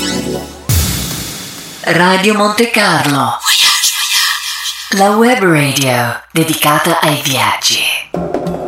Radio Monte Carlo, la web radio dedicata ai viaggi.